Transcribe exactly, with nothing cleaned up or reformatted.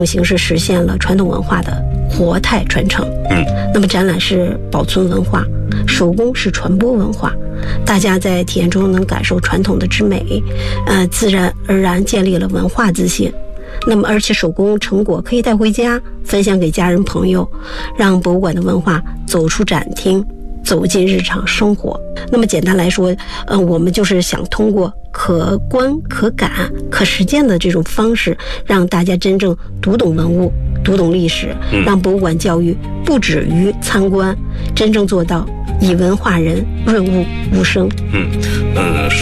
形式实现了传统文化的活态传承。 嗯， 那么展览是保存文化，手工是传播文化，大家在体验中能感受传统的之美，呃，自然而然建立了文化自信。那么而且手工成果可以带回家分享给家人朋友，让博物馆的文化走出展厅，走进日常生活。那么简单来说，呃，我们就是想通过可观、可感、可实践的这种方式，让大家真正读懂文物、读懂历史，让博物馆教育不止于参观，真正做到以文化人，润物无声。 嗯，呃。